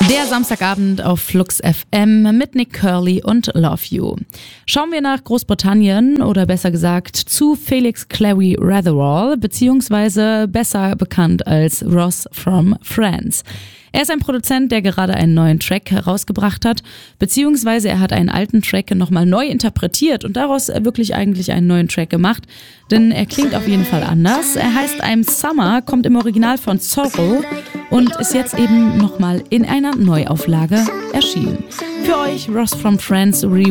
Der Samstagabend auf Flux FM mit Nick Curly und Love You. Schauen wir nach Großbritannien oder besser gesagt zu Felix Clary Ratherall, beziehungsweise besser bekannt als Ross from Friends. Er ist ein Produzent, der gerade einen neuen Track herausgebracht hat, beziehungsweise er hat einen alten Track nochmal neu interpretiert und daraus wirklich eigentlich einen neuen Track gemacht, denn er klingt auf jeden Fall anders. Er heißt I'm Summer, kommt im Original von Zorro und ist jetzt eben nochmal in einer Neuauflage erschienen. Für euch Ross from Friends